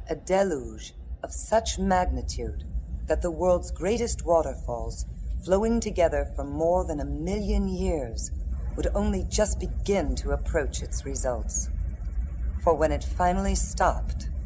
A deluge of such magnitude that the world's greatest waterfalls, flowing together for more than 1 million years, would only just begin to approach its results. For when it finally stopped,